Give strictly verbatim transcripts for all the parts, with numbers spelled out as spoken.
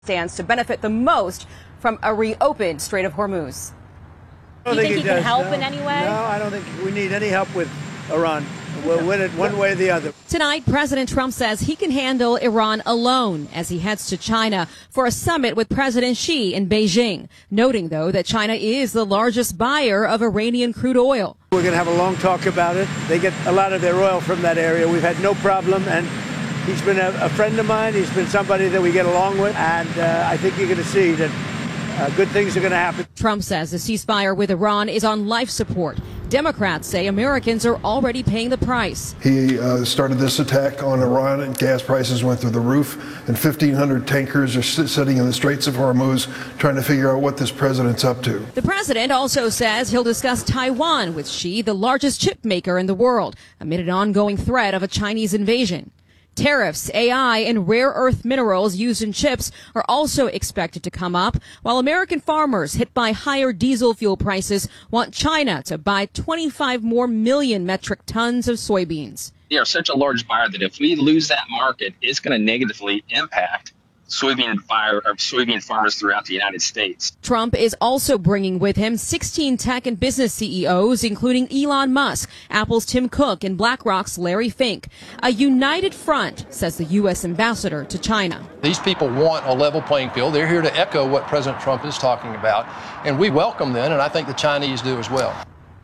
stands to benefit the most from a reopened Strait of Hormuz. Do you think, think he can does, help no. in any way? No, I don't think we need any help with Iran. We'll win it one way or the other. Tonight, President Trump says he can handle Iran alone as he heads to China for a summit with President Xi in Beijing, noting, though, that China is the largest buyer of Iranian crude oil. We're going to have a long talk about it. They get a lot of their oil from that area. We've had no problem, and he's been a, a friend of mine. He's been somebody that we get along with, and uh, I think you're going to see that uh, good things are going to happen. Trump says the ceasefire with Iran is on life support. Democrats say Americans are already paying the price. He uh, started this attack on Iran, and gas prices went through the roof, and fifteen hundred tankers are sitting in the Straits of Hormuz trying to figure out what this president's up to. The president also says he'll discuss Taiwan with Xi, the largest chip maker in the world, amid an ongoing threat of a Chinese invasion. Tariffs, A I, and rare earth minerals used in chips are also expected to come up, while American farmers hit by higher diesel fuel prices want China to buy twenty-five more million metric tons of soybeans. They are such a large buyer that if we lose that market, it's going to negatively impact soybean buyer or soybean farmers throughout the United States. Trump is also bringing with him sixteen tech and business C E Os, including Elon Musk, Apple's Tim Cook, and BlackRock's Larry Fink. A united front, says the U S ambassador to China. These people want a level playing field. They're here to echo what President Trump is talking about, and we welcome them, and I think the Chinese do as well.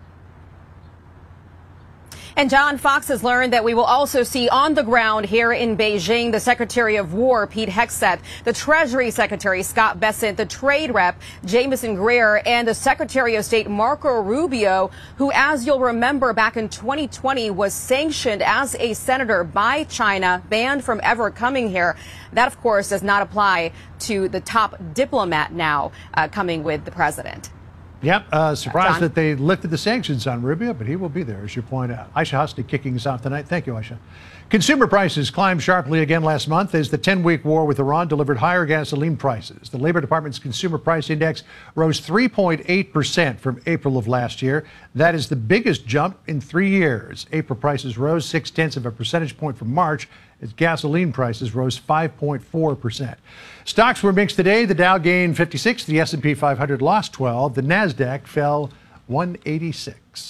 And John, Fox has learned that we will also see on the ground here in Beijing the Secretary of War, Pete Hegseth, the Treasury Secretary, Scott Bessent, the Trade Rep, Jamieson Greer, and the Secretary of State, Marco Rubio, who, as you'll remember, back in twenty twenty was sanctioned as a senator by China, banned from ever coming here. That, of course, does not apply to the top diplomat now uh, coming with the president. Yep, uh, surprised John? that they lifted the sanctions on Rubio, but he will be there, as you point out. Aisha Husney kicking us off tonight. Thank you, Aisha. Consumer prices climbed sharply again last month as the ten-week war with Iran delivered higher gasoline prices. The Labor Department's Consumer Price Index rose three point eight percent from April of last year. That is the biggest jump in three years. April prices rose six-tenths of a percentage point from March as gasoline prices rose five point four percent. Stocks were mixed today. The Dow gained fifty-six, the S and P five hundred lost twelve, the NASDAQ fell one eighty-six.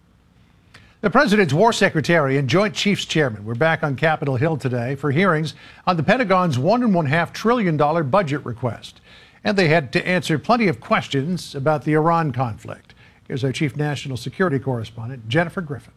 The President's War Secretary and Joint Chiefs Chairman were back on Capitol Hill today for hearings on the Pentagon's one and one half trillion dollar budget request. And they had to answer plenty of questions about the Iran conflict. Here's our Chief National Security Correspondent, Jennifer Griffin.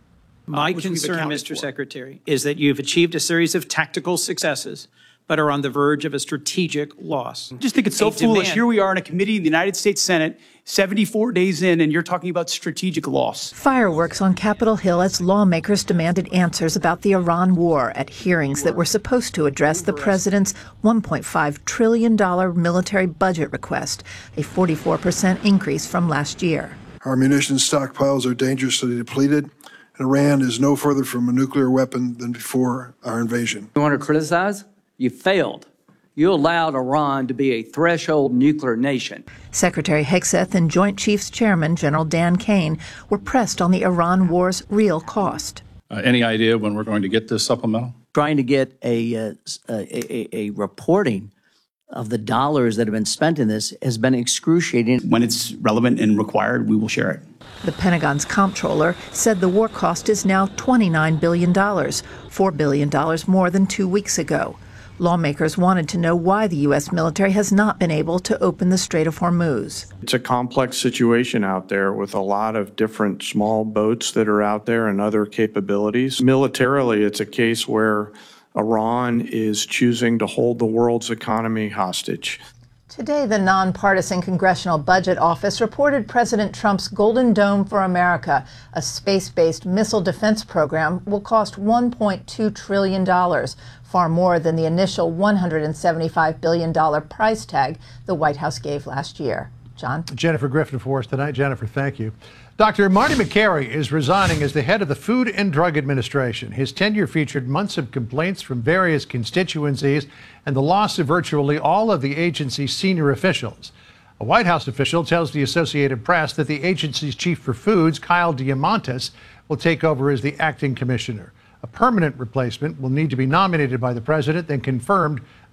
My concern, Mister Secretary, is that you've achieved a series of tactical successes, but are on the verge of a strategic loss. I just think it's so foolish. Here we are in a committee in the United States Senate, seventy-four days in, and you're talking about strategic loss. Fireworks on Capitol Hill as lawmakers demanded answers about the Iran war at hearings that were supposed to address the president's one point five trillion dollar military budget request, a forty-four percent increase from last year. Our munitions stockpiles are dangerously depleted. Iran is no further from a nuclear weapon than before our invasion. You want to criticize? You failed. You allowed Iran to be a threshold nuclear nation. Secretary Hegseth and Joint Chiefs Chairman General Dan Kane were pressed on the Iran war's real cost. Uh, any idea when we're going to get this supplemental? Trying to get a, uh, a, a, a reporting of the dollars that have been spent in this has been excruciating. When it's relevant and required, we will share it. The Pentagon's comptroller said the war cost is now twenty-nine billion dollars, four billion dollars more than two weeks ago. Lawmakers wanted to know why the U S military has not been able to open the Strait of Hormuz. It's a complex situation out there with a lot of different small boats that are out there and other capabilities. Militarily, it's a case where Iran is choosing to hold the world's economy hostage. Today, the nonpartisan Congressional Budget Office reported President Trump's Golden Dome for America, a space-based missile defense program, will cost one point two trillion dollars, far more than the initial one hundred seventy-five billion dollars price tag the White House gave last year. John? Jennifer Griffin for us tonight. Jennifer, thank you. Doctor Marty Makary is resigning as the head of the Food and Drug Administration. His tenure featured months of complaints from various constituencies and the loss of virtually all of the agency's senior officials. A White House official tells the Associated Press that the agency's chief for foods, Kyle Diamantis, will take over as the acting commissioner. A permanent replacement will need to be nominated by the president, then confirmed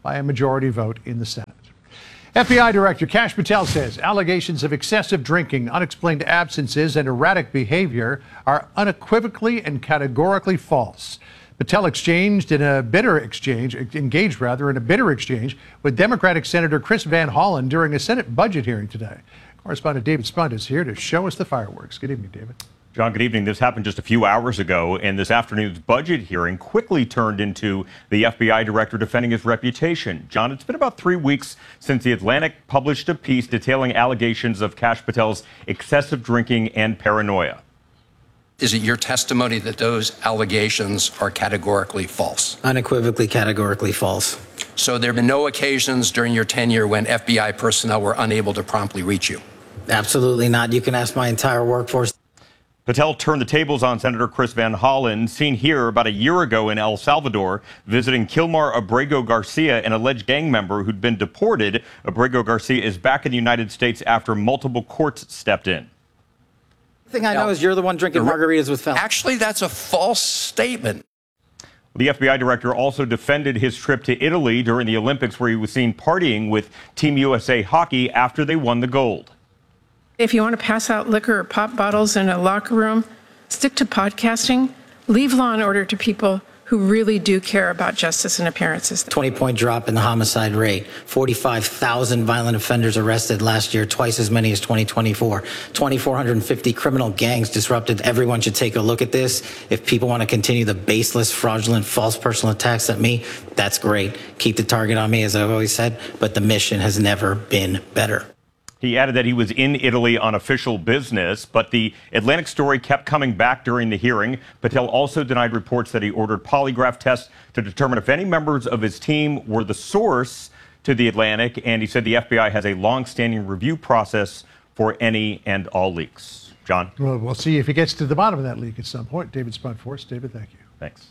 by a majority vote in the Senate. F B I Director Kash Patel says allegations of excessive drinking, unexplained absences, and erratic behavior are unequivocally and categorically false. Patel exchanged in a bitter exchange, engaged rather in a bitter exchange with Democratic Senator Chris Van Hollen during a Senate budget hearing today. Correspondent David Spunt is here to show us the fireworks. Good evening, David. John, good evening. This happened just a few hours ago, and this afternoon's budget hearing quickly turned into the F B I director defending his reputation. John, it's been about three weeks since The Atlantic published a piece detailing allegations of Kash Patel's excessive drinking and paranoia. Is it your testimony that those allegations are categorically false? Unequivocally, categorically false. So there have been no occasions during your tenure when F B I personnel were unable to promptly reach you? Absolutely not. You can ask my entire workforce. Patel turned the tables on Senator Chris Van Hollen, seen here about a year ago in El Salvador, visiting Kilmar Abrego Garcia, an alleged gang member who'd been deported. Abrego Garcia is back in the United States after multiple courts stepped in. The thing I know is you're the one drinking margaritas with felons. Actually, that's a false statement. The F B I director also defended his trip to Italy during the Olympics, where he was seen partying with Team U S A Hockey after they won the gold. If you want to pass out liquor or pop bottles in a locker room, stick to podcasting. Leave Law and Order to people who really do care about justice and appearances. twenty-point drop in the homicide rate. forty-five thousand violent offenders arrested last year, twice as many as twenty twenty-four. two thousand four hundred fifty criminal gangs disrupted. Everyone should take a look at this. If people want to continue the baseless, fraudulent, false personal attacks at me, that's great. Keep the target on me, as I've always said, but the mission has never been better. He added that he was in Italy on official business, but the Atlantic story kept coming back during the hearing. Patel also denied reports that he ordered polygraph tests to determine if any members of his team were the source to the Atlantic, and he said the F B I has a long-standing review process for any and all leaks. John? Well, we'll see if he gets to the bottom of that leak at some point. David Spunt for us. David, thank you. Thanks.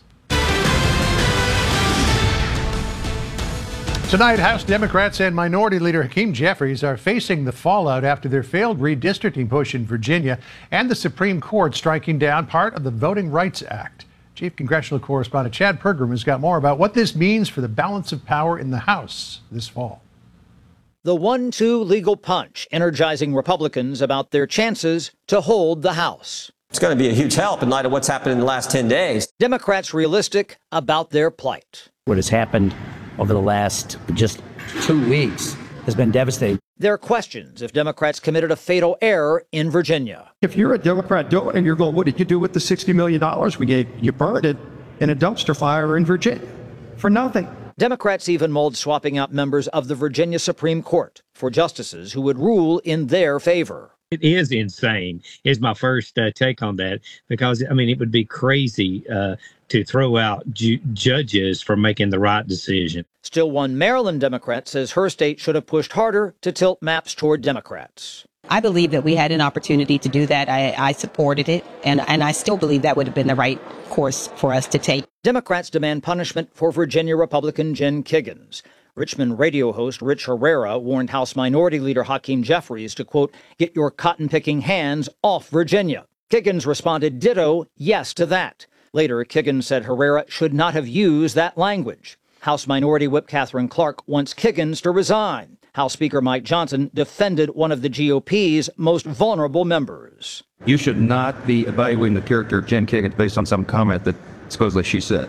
Tonight, House Democrats and Minority Leader Hakeem Jeffries are facing the fallout after their failed redistricting push in Virginia and the Supreme Court striking down part of the Voting Rights Act. Chief Congressional Correspondent Chad Pergram has got more about what this means for the balance of power in the House this fall. The one two legal punch energizing Republicans about their chances to hold the House. It's going to be a huge help in light of what's happened in the last ten days. Democrats realistic about their plight. What has happened over the last just two weeks has been devastating. There are questions if Democrats committed a fatal error in Virginia. If you're a Democrat and you're going, what did you do with the sixty million dollars we gave? You burned it in a dumpster fire in Virginia for nothing. Democrats even mulled swapping out members of the Virginia Supreme Court for justices who would rule in their favor. It is insane, is my first uh, take on that, because, I mean, it would be crazy uh, to throw out ju- judges for making the right decision. Still, one Maryland Democrat says her state should have pushed harder to tilt maps toward Democrats. I believe that we had an opportunity to do that. I, I supported it, and, and I still believe that would have been the right course for us to take. Democrats demand punishment for Virginia Republican Jen Kiggans. Richmond radio host Rich Herrera warned House Minority Leader Hakeem Jeffries to, quote, get your cotton-picking hands off Virginia. Kiggans responded ditto, yes to that. Later, Kiggans said Herrera should not have used that language. House Minority Whip Catherine Clark wants Kiggans to resign. House Speaker Mike Johnson defended one of the G O P's most vulnerable members. You should not be evaluating the character of Jen Kiggans based on some comment that supposedly she said.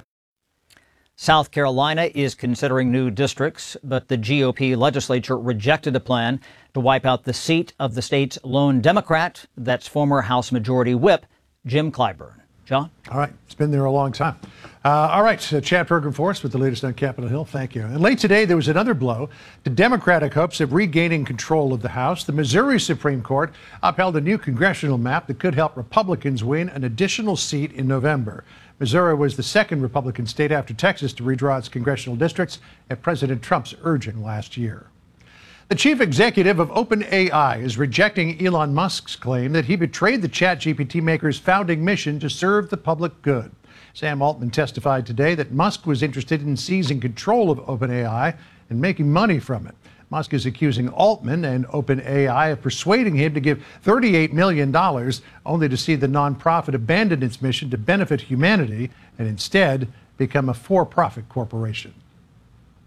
South Carolina is considering new districts, but the G O P legislature rejected a plan to wipe out the seat of the state's lone Democrat. That's former House Majority Whip Jim Clyburn. John? All right. It's been there a long time. Uh, all right. So Chad Pergram for us with the latest on Capitol Hill. Thank you. And late today, there was another blow to Democratic hopes of regaining control of the House. The Missouri Supreme Court upheld a new congressional map that could help Republicans win an additional seat in November. Missouri was the second Republican state after Texas to redraw its congressional districts at President Trump's urging last year. The chief executive of OpenAI is rejecting Elon Musk's claim that he betrayed the ChatGPT maker's founding mission to serve the public good. Sam Altman testified today that Musk was interested in seizing control of OpenAI and making money from it. Musk is accusing Altman and OpenAI of persuading him to give thirty-eight million dollars, only to see the nonprofit abandon its mission to benefit humanity and instead become a for-profit corporation.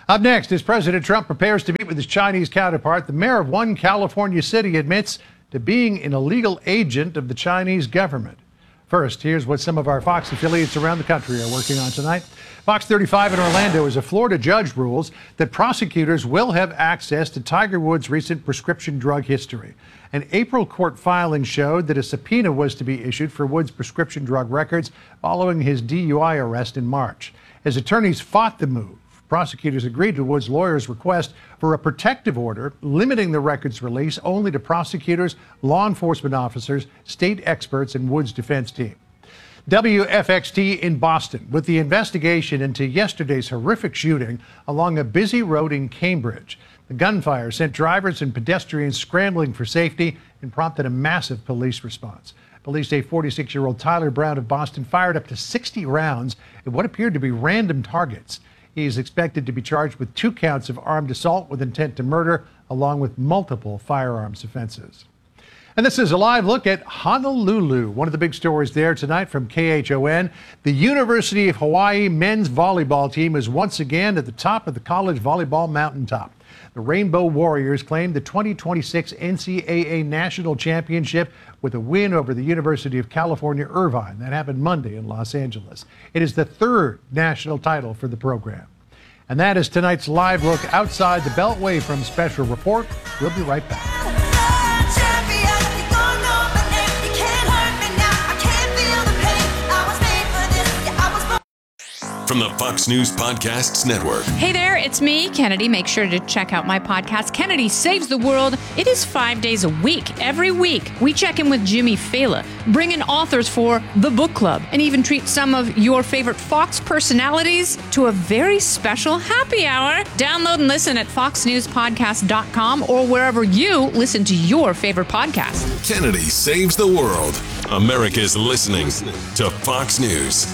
Up next, as President Trump prepares to meet with his Chinese counterpart, the mayor of one California city admits to being an illegal agent of the Chinese government. First, here's what some of our Fox affiliates around the country are working on tonight. Fox thirty-five in Orlando is a Florida judge rules that prosecutors will have access to Tiger Woods' recent prescription drug history. An April court filing showed that a subpoena was to be issued for Woods' prescription drug records following his D U I arrest in March. His attorneys fought the move. Prosecutors agreed to Woods' lawyer's request for a protective order limiting the records release only to prosecutors, law enforcement officers, state experts, and Woods' defense team. W F X T in Boston with the investigation into yesterday's horrific shooting along a busy road in Cambridge. The gunfire sent drivers and pedestrians scrambling for safety and prompted a massive police response. Police say forty-six-year-old Tyler Brown of Boston fired up to sixty rounds at what appeared to be random targets. He is expected to be charged with two counts of armed assault with intent to murder, along with multiple firearms offenses. And this is a live look at Honolulu. One of the big stories there tonight from K H O N. The University of Hawaii men's volleyball team is once again at the top of the college volleyball mountaintop. The Rainbow Warriors claimed the twenty twenty-six N C double A National Championship with a win over the University of California, Irvine. That happened Monday in Los Angeles. It is the third national title for the program. And that is tonight's live look outside the Beltway from Special Report. We'll be right back. From the Fox News Podcasts Network. Hey there, it's me, Kennedy. Make sure to check out my podcast, Kennedy Saves the World. It is five days a week. Every week, we check in with Jimmy Fallon, bring in authors for the book club, and even treat some of your favorite Fox personalities to a very special happy hour. Download and listen at fox news podcast dot com or wherever you listen to your favorite podcast. Kennedy Saves the World. America's listening to Fox News.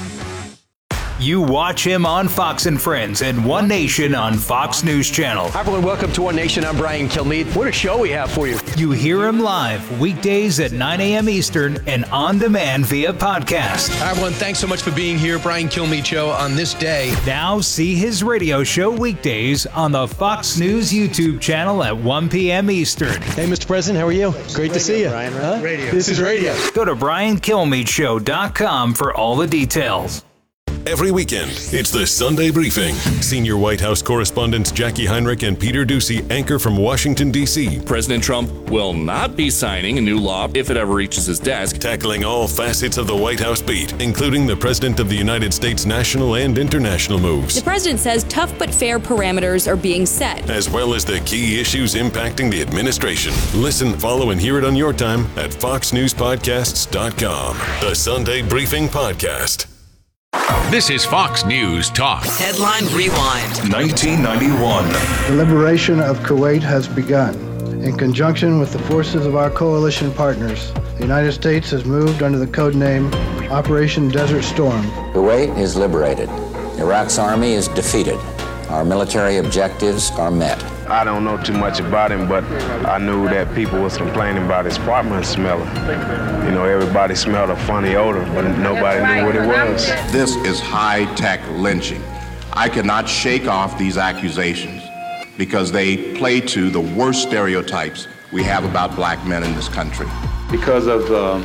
You watch him on Fox and Friends and One Nation on Fox News Channel. Hi, everyone. Welcome to One Nation. I'm Brian Kilmeade. What a show we have for you. You hear him live weekdays at nine a.m. Eastern and on demand via podcast. Hi, everyone. Thanks so much for being here. Brian Kilmeade Show on this day. Now see his radio show weekdays on the Fox News YouTube channel at one p.m. Eastern. Hey, Mister President. How are you? Great radio, to see you. Brian, right? Huh? Radio. This is radio. Go to brian kilmeade show dot com for all the details. Every weekend, it's the Sunday Briefing. Senior White House correspondents Jackie Heinrich and Peter Doocy anchor from Washington, D C President Trump will not be signing a new law if it ever reaches his desk. Tackling all facets of the White House beat, including the President of the United States national and international moves. The President says tough but fair parameters are being set, as well as the key issues impacting the administration. Listen, follow, and hear it on your time at fox news podcasts dot com. The Sunday Briefing Podcast. This is Fox News Talk. Headline Rewind. nineteen ninety-one. The liberation of Kuwait has begun. In conjunction with the forces of our coalition partners, the United States has moved under the code name Operation Desert Storm. Kuwait is liberated. Iraq's army is defeated. Our military objectives are met. I don't know too much about him, but I knew that people was complaining about his apartment smelling. You know, everybody smelled a funny odor, but nobody knew what it was. This is high-tech lynching. I cannot shake off these accusations because they play to the worst stereotypes we have about black men in this country. Because of the,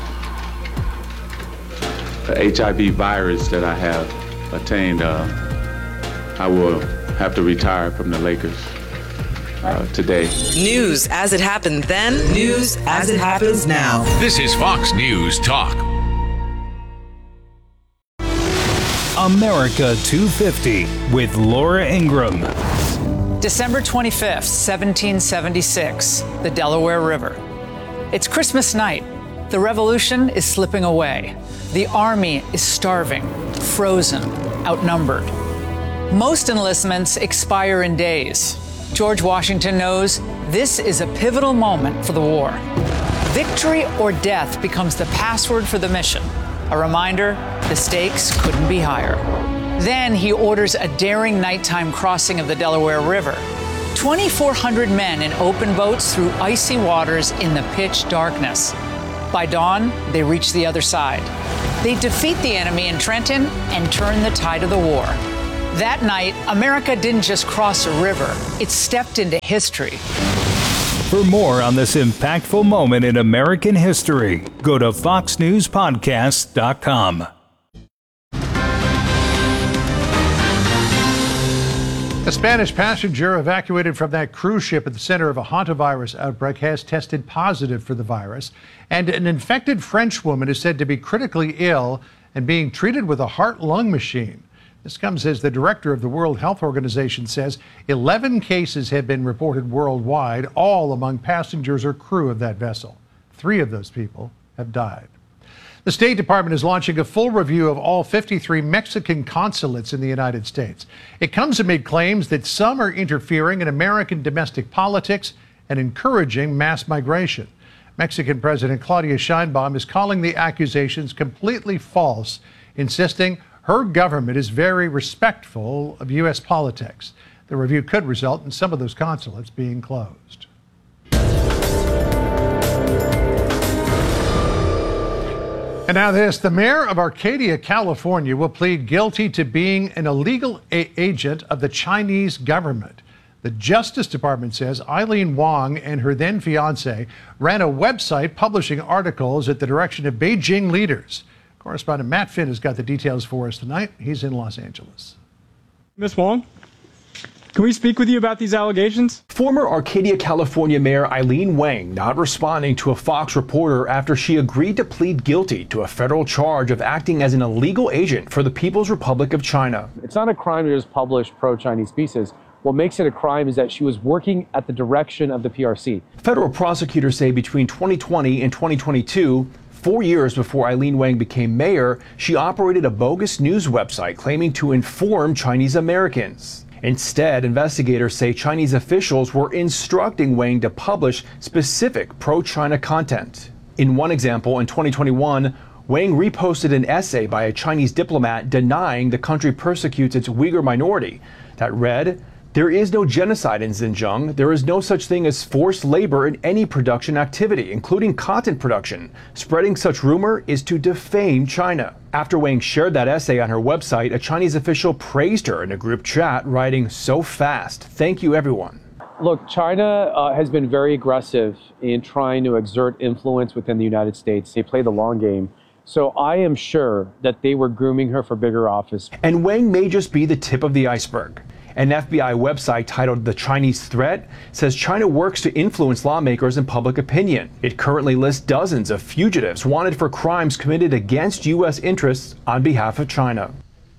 the H I V virus that I have attained, uh, I will have to retire from the Lakers. Uh, today. News as it happened then, news as it happens now. This is Fox News Talk. America two fifty with Laura Ingraham. December twenty-fifth, seventeen seventy-six, the Delaware River. It's Christmas night. The revolution is slipping away. The army is starving, frozen, outnumbered. Most enlistments expire in days. George Washington knows this is a pivotal moment for the war. Victory or death becomes the password for the mission. A reminder, the stakes couldn't be higher. Then he orders a daring nighttime crossing of the Delaware River. twenty-four hundred men in open boats through icy waters in the pitch darkness. By dawn, they reach the other side. They defeat the enemy in Trenton and turn the tide of the war. That night, America didn't just cross a river, it stepped into history. For more on this impactful moment in American history, go to fox news podcast dot com. A Spanish passenger evacuated from that cruise ship at the center of a hantavirus outbreak has tested positive for the virus, and an infected French woman is said to be critically ill and being treated with a heart-lung machine. This comes as the director of the World Health Organization says eleven cases have been reported worldwide, all among passengers or crew of that vessel. Three of those people have died. The State Department is launching a full review of all fifty-three Mexican consulates in the United States. It comes amid claims that some are interfering in American domestic politics and encouraging mass migration. Mexican President Claudia Sheinbaum is calling the accusations completely false, insisting her government is very respectful of U S politics. The review could result in some of those consulates being closed. And now this, the mayor of Arcadia, California, will plead guilty to being an illegal a- agent of the Chinese government. The Justice Department says Eileen Wong and her then fiance ran a website publishing articles at the direction of Beijing leaders. Correspondent Matt Finn has got the details for us tonight. He's in Los Angeles. Miz Wong, can we speak with you about these allegations? Former Arcadia, California Mayor Eileen Wang not responding to a Fox reporter after she agreed to plead guilty to a federal charge of acting as an illegal agent for the People's Republic of China. It's not a crime to just publish pro-Chinese pieces. What makes it a crime is that she was working at the direction of the P R C. Federal prosecutors say between twenty twenty and twenty twenty-two, four years before Eileen Wang became mayor, she operated a bogus news website claiming to inform Chinese Americans. Instead, investigators say Chinese officials were instructing Wang to publish specific pro-China content. In one example, in twenty twenty-one, Wang reposted an essay by a Chinese diplomat denying the country persecutes its Uyghur minority that read, "There is no genocide in Xinjiang. There is no such thing as forced labor in any production activity, including content production. Spreading such rumor is to defame China." After Wang shared that essay on her website, a Chinese official praised her in a group chat, writing, "So fast. Thank you, everyone." Look, China uh, has been very aggressive in trying to exert influence within the United States. They play the long game. So I am sure that they were grooming her for bigger office. And Wang may just be the tip of the iceberg. An F B I website titled The Chinese Threat says China works to influence lawmakers and public opinion. It currently lists dozens of fugitives wanted for crimes committed against U S interests on behalf of China.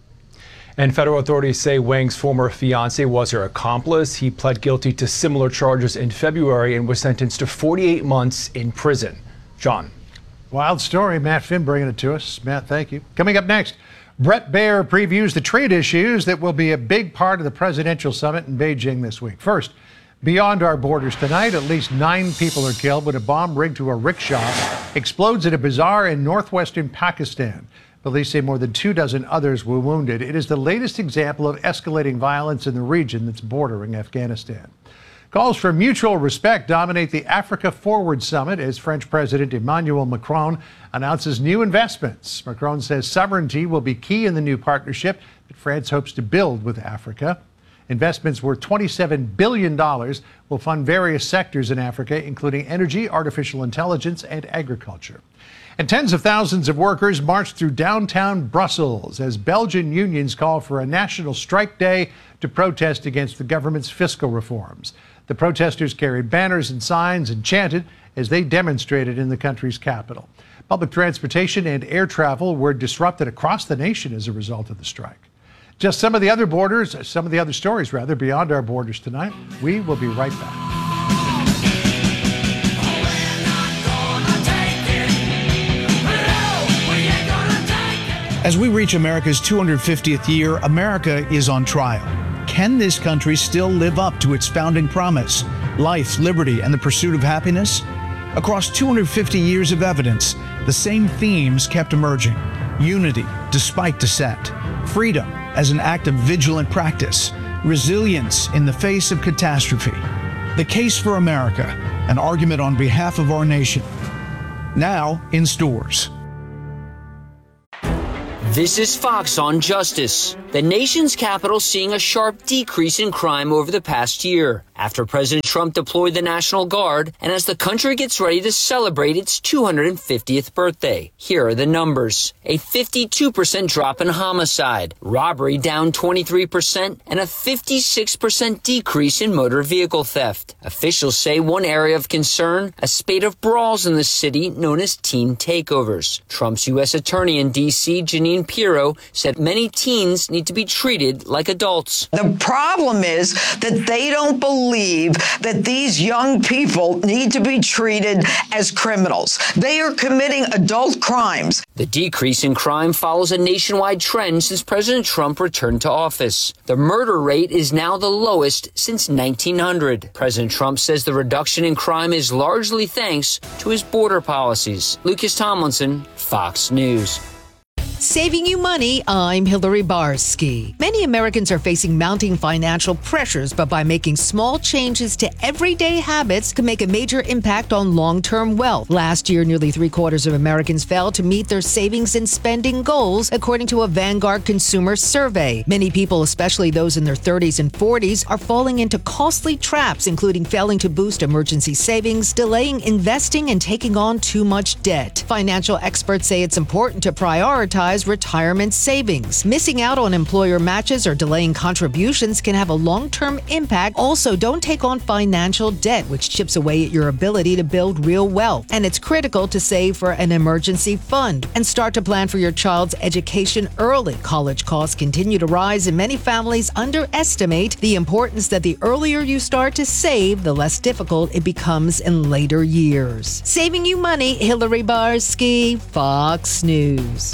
And federal authorities say Wang's former fiancé was her accomplice. He pled guilty to similar charges in February and was sentenced to forty-eight months in prison. John. Wild story. Matt Finn bringing it to us. Matt, thank you. Coming up next, Brett Baer previews the trade issues that will be a big part of the presidential summit in Beijing this week. First, beyond our borders tonight, at least nine people are killed when a bomb rigged to a rickshaw explodes at a bazaar in northwestern Pakistan. Police say more than two dozen others were wounded. It is the latest example of escalating violence in the region that's bordering Afghanistan. Calls for mutual respect dominate the Africa Forward Summit as French President Emmanuel Macron announces new investments. Macron says sovereignty will be key in the new partnership that France hopes to build with Africa. Investments worth twenty-seven billion dollars will fund various sectors in Africa, including energy, artificial intelligence, and agriculture. And tens of thousands of workers marched through downtown Brussels as Belgian unions call for a national strike day to protest against the government's fiscal reforms. The protesters carried banners and signs and chanted as they demonstrated in the country's capital. Public transportation and air travel were disrupted across the nation as a result of the strike. Just some of the other borders, some of the other stories rather, beyond our borders tonight. We will be right back. As we reach America's two hundred fiftieth year, America is on trial. Can this country still live up to its founding promise, life, liberty, and the pursuit of happiness? Across two hundred fifty years of evidence, the same themes kept emerging. Unity despite dissent, freedom as an act of vigilant practice, resilience in the face of catastrophe. The Case for America, an argument on behalf of our nation. Now in stores. This is Fox on Justice. The nation's capital seeing a sharp decrease in crime over the past year after President Trump deployed the National Guard and as the country gets ready to celebrate its two hundred fiftieth birthday. Here are the numbers. A fifty-two percent drop in homicide, robbery down twenty-three percent, and a fifty-six percent decrease in motor vehicle theft. Officials say one area of concern, a spate of brawls in the city known as teen takeovers. Trump's U S Attorney in D C, Jeanine Pirro, said many teens need to be treated like adults. The problem is that they don't believe that these young people need to be treated as criminals. They are committing adult crimes. The decrease in crime follows a nationwide trend since President Trump returned to office. The murder rate is now the lowest since nineteen hundred. President Trump says the reduction in crime is largely thanks to his border policies. Lucas Tomlinson, Fox News. Saving you money, I'm Hillary Barsky. Many Americans are facing mounting financial pressures, but by making small changes to everyday habits can make a major impact on long-term wealth. Last year, nearly three quarters of Americans failed to meet their savings and spending goals, according to a Vanguard consumer survey. Many people, especially those in their thirties and forties, are falling into costly traps, including failing to boost emergency savings, delaying investing, and taking on too much debt. Financial experts say it's important to prioritize retirement savings. Missing out on employer matches or delaying contributions can have a long-term impact. Also, don't take on financial debt, which chips away at your ability to build real wealth. And it's critical to save for an emergency fund and start to plan for your child's education early. College costs continue to rise, and many families underestimate the importance that the earlier you start to save, the less difficult it becomes in later years. Saving you money, Hillary Barsky, Fox News.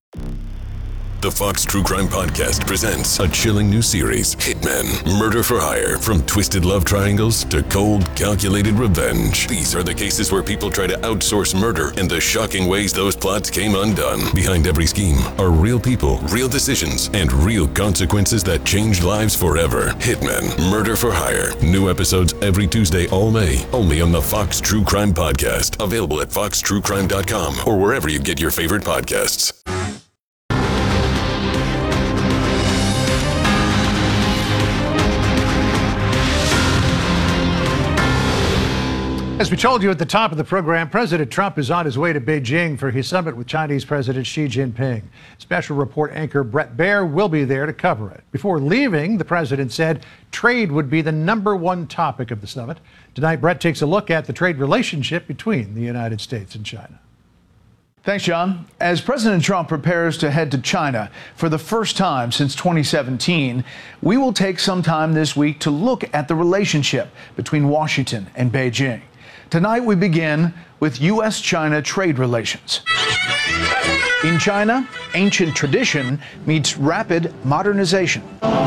The Fox True Crime Podcast presents a chilling new series, Hitmen, Murder for Hire. From twisted love triangles to cold, calculated revenge. These are the cases where people try to outsource murder and the shocking ways those plots came undone. Behind every scheme are real people, real decisions, and real consequences that change lives forever. Hitmen, Murder for Hire. New episodes every Tuesday all May, only on the Fox True Crime Podcast. Available at fox true crime dot com or wherever you get your favorite podcasts. As we told you at the top of the program, President Trump is on his way to Beijing for his summit with Chinese President Xi Jinping. Special report anchor Brett Baer will be there to cover it. Before leaving, the president said trade would be the number one topic of the summit. Tonight, Brett takes a look at the trade relationship between the United States and China. Thanks, John. As President Trump prepares to head to China for the first time since twenty seventeen, we will take some time this week to look at the relationship between Washington and Beijing. Tonight, we begin with U S China trade relations. In China, ancient tradition meets rapid modernization.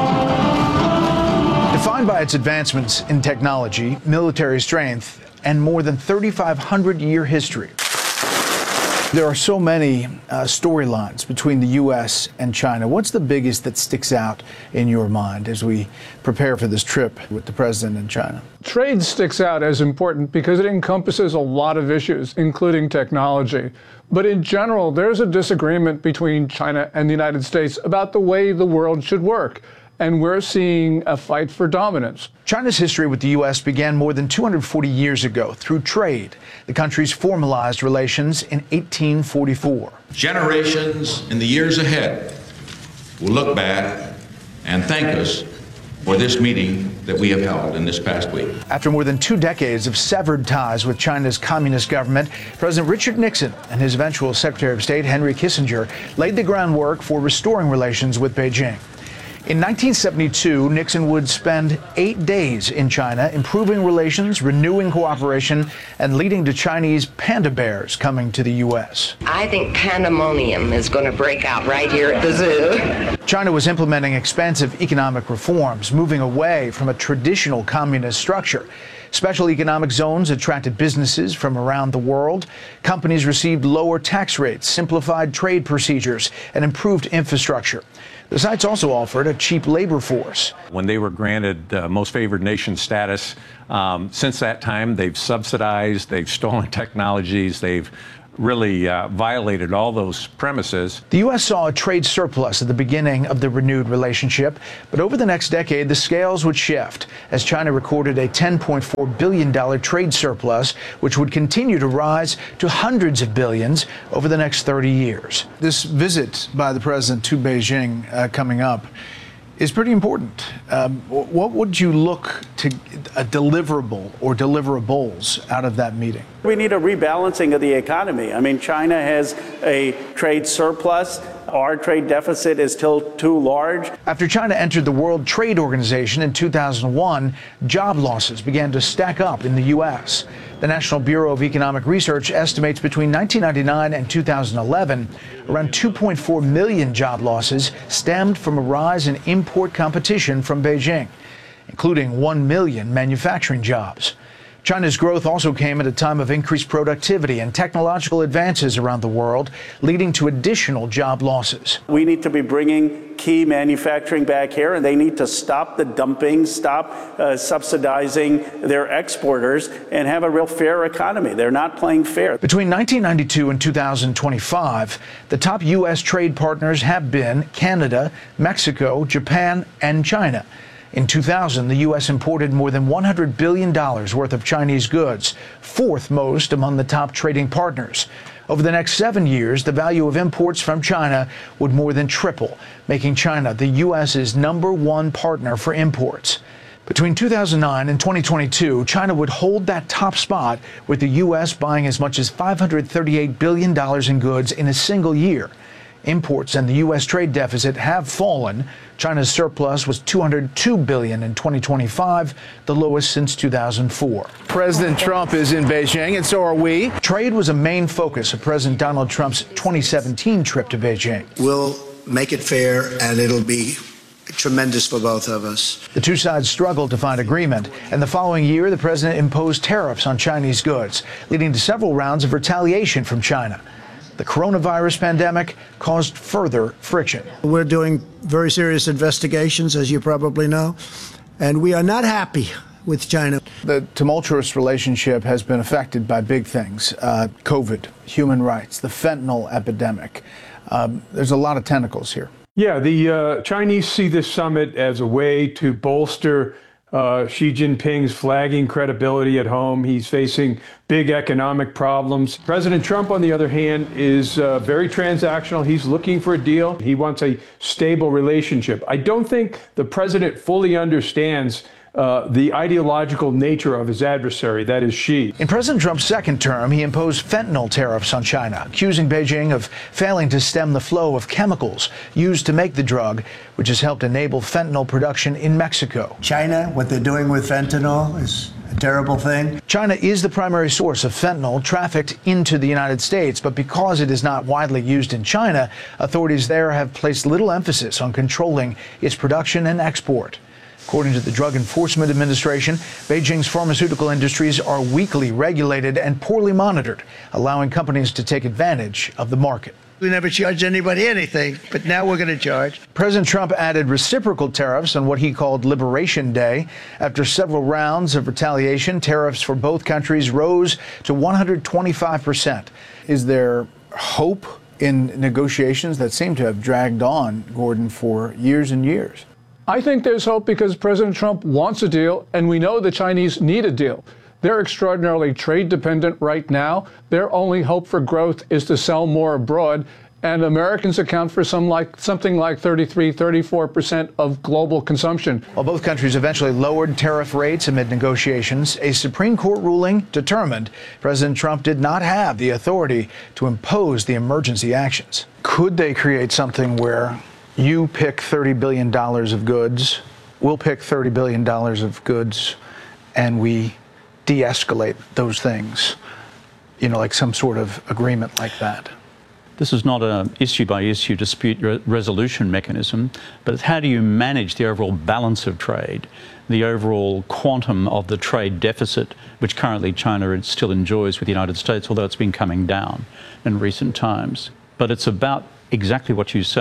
Defined by its advancements in technology, military strength, and more than thirty-five hundred year history. There are so many uh, storylines between the U S and China. What's the biggest that sticks out in your mind as we prepare for this trip with the president in China? Trade sticks out as important because it encompasses a lot of issues, including technology. But in general, there's a disagreement between China and the United States about the way the world should work. And we're seeing a fight for dominance. China's history with the U S began more than two hundred forty years ago through trade. The countries formalized relations in eighteen forty-four. Generations in the years ahead will look back and thank us for this meeting that we have held in this past week. After more than two decades of severed ties with China's communist government, President Richard Nixon and his eventual Secretary of State Henry Kissinger laid the groundwork for restoring relations with Beijing. In nineteen seventy-two, Nixon would spend eight days in China, improving relations, renewing cooperation, and leading to Chinese panda bears coming to the U S. I think pandemonium is going to break out right here at the zoo. China was implementing expansive economic reforms, moving away from a traditional communist structure. Special economic zones attracted businesses from around the world. Companies received lower tax rates, simplified trade procedures, and improved infrastructure. The sites also offered a cheap labor force. When they were granted uh, most favored nation status, um, since that time, they've subsidized, they've stolen technologies, they've really uh, violated all those premises. The U S saw a trade surplus at the beginning of the renewed relationship, but over the next decade, the scales would shift as China recorded a ten point four billion dollars trade surplus, which would continue to rise to hundreds of billions over the next thirty years. This visit by the president to Beijing uh, coming up is pretty important. Um, what would you look to a deliverable or deliverables out of that meeting? We need a rebalancing of the economy. I mean, China has a trade surplus. Our trade deficit is still too large. After China entered the World Trade Organization in two thousand one, job losses began to stack up in the U S. The National Bureau of Economic Research estimates between nineteen ninety-nine and two thousand eleven, around two point four million job losses stemmed from a rise in import competition from Beijing, including one million manufacturing jobs. China's growth also came at a time of increased productivity and technological advances around the world, leading to additional job losses. We need to be bringing key manufacturing back here, and they need to stop the dumping, stop uh, subsidizing their exporters, and have a real fair economy. They're not playing fair. Between nineteen ninety-two and two thousand twenty-five, the top U S trade partners have been Canada, Mexico, Japan, and China. In two thousand, the U S imported more than one hundred billion dollars worth of Chinese goods, fourth most among the top trading partners. Over the next seven years, the value of imports from China would more than triple, making China the U S's number one partner for imports. Between two thousand nine and twenty twenty-two, China would hold that top spot, with the U S buying as much as five hundred thirty-eight billion dollars in goods in a single year. Imports and the U S trade deficit have fallen. China's surplus was two hundred two billion dollars in twenty twenty-five, the lowest since two thousand four. President Trump is in Beijing, and so are we. Trade was a main focus of President Donald Trump's twenty seventeen trip to Beijing. We'll make it fair, and it'll be tremendous for both of us. The two sides struggled to find agreement, and the following year, the president imposed tariffs on Chinese goods, leading to several rounds of retaliation from China. The coronavirus pandemic caused further friction. We're doing very serious investigations, as you probably know, and we are not happy with China. The tumultuous relationship has been affected by big things, uh, COVID, human rights, the fentanyl epidemic. Um, there's a lot of tentacles here. Yeah, the uh, Chinese see this summit as a way to bolster Uh, Xi Jinping's flagging credibility at home. He's facing big economic problems. President Trump, on the other hand, is uh, very transactional. He's looking for a deal. He wants a stable relationship. I don't think the president fully understands Uh, the ideological nature of his adversary, that is Xi. In President Trump's second term, he imposed fentanyl tariffs on China, accusing Beijing of failing to stem the flow of chemicals used to make the drug, which has helped enable fentanyl production in Mexico. China, what they're doing with fentanyl is a terrible thing. China is the primary source of fentanyl trafficked into the United States, but because it is not widely used in China, authorities there have placed little emphasis on controlling its production and export. According to the Drug Enforcement Administration, Beijing's pharmaceutical industries are weakly regulated and poorly monitored, allowing companies to take advantage of the market. We never charged anybody anything, but now we're going to charge. President Trump added reciprocal tariffs on what he called Liberation Day. After several rounds of retaliation, tariffs for both countries rose to one hundred twenty-five percent. Is there hope in negotiations that seem to have dragged on, Gordon, for years and years? I think there's hope because President Trump wants a deal, and we know the Chinese need a deal. They're extraordinarily trade dependent right now. Their only hope for growth is to sell more abroad, and Americans account for some like something like thirty-three, thirty-four percent of global consumption. While both countries eventually lowered tariff rates amid negotiations, a Supreme Court ruling determined President Trump did not have the authority to impose the emergency actions. Could they create something where you pick thirty billion dollars of goods, we'll pick thirty billion dollars of goods, and we de-escalate those things, you know, like some sort of agreement like that? This is not an issue-by-issue dispute re- resolution mechanism, but it's how do you manage the overall balance of trade, the overall quantum of the trade deficit, which currently China still enjoys with the United States, although it's been coming down in recent times. But it's about exactly what you say.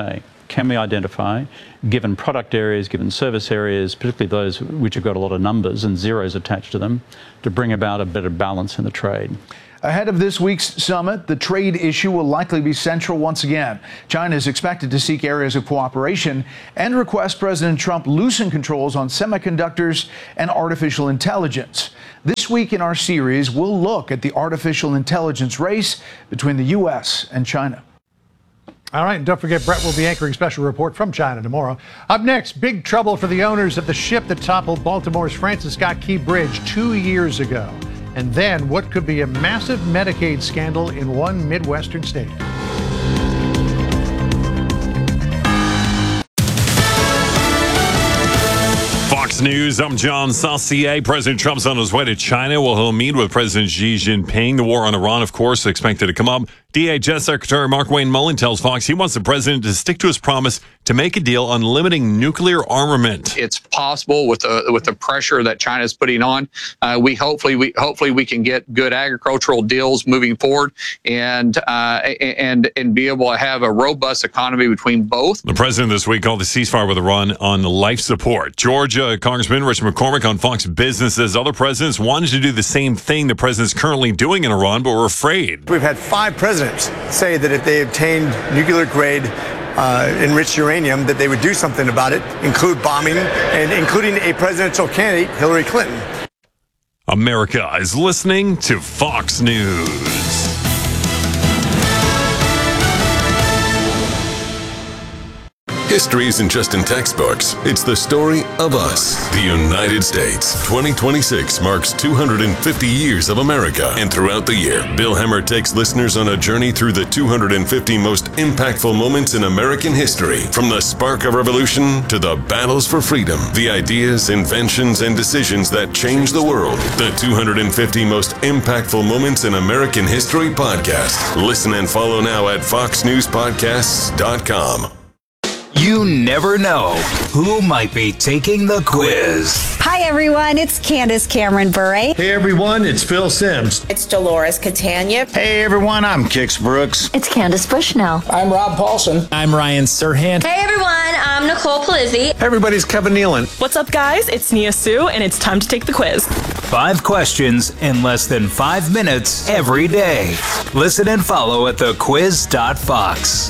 can we identify, given product areas, given service areas, particularly those which have got a lot of numbers and zeros attached to them, to bring about a better balance in the trade. Ahead of this week's summit, the trade issue will likely be central once again. China is expected to seek areas of cooperation and request President Trump loosen controls on semiconductors and artificial intelligence. This week in our series, we'll look at the artificial intelligence race between the U S and China. All right, and don't forget, Brett will be anchoring special report from China tomorrow. Up next, big trouble for the owners of the ship that toppled Baltimore's Francis Scott Key Bridge two years ago. And then what could be a massive Medicaid scandal in one Midwestern state. Fox News, I'm John Saucier. President Trump's on his way to China. Well, he'll meet with President Xi Jinping. The war on Iran, of course, expected to come up. D H S Secretary Markwayne Mullin tells Fox he wants the president to stick to his promise to make a deal on limiting nuclear armament. It's possible with the with the pressure that China is putting on. Uh, we hopefully we hopefully we can get good agricultural deals moving forward and uh, and and be able to have a robust economy between both. The president this week called the ceasefire with Iran on life support. Georgia Congressman Rich McCormick on Fox Business says other presidents wanted to do the same thing the president's currently doing in Iran, but were afraid. We've had five presidents say that if they obtained nuclear-grade uh, enriched uranium, that they would do something about it, include bombing, and including a presidential candidate, Hillary Clinton. America is listening to Fox News. History isn't just in textbooks. It's the story of us, the United States. twenty twenty-six marks two hundred fifty years of America. And throughout the year, Bill Hemmer takes listeners on a journey through the two hundred fifty most impactful moments in American history. From the spark of revolution to the battles for freedom, the ideas, inventions, and decisions that changed the world. The two hundred fifty most impactful moments in American history podcast. Listen and follow now at fox news podcasts dot com. You never know who might be taking the quiz. Hi, everyone. It's Candace Cameron Bure. Hey, everyone. It's Phil Sims. It's Dolores Catania. Hey, everyone. I'm Kix Brooks. It's Candace Bushnell. I'm Rob Paulson. I'm Ryan Serhant. Hey, everyone. I'm Nicole Palizzi. Hey, everybody's Kevin Nealon. What's up, guys? It's Nia Sue, and it's time to take the quiz. Five questions in less than five minutes every day. Listen and follow at the quiz dot fox.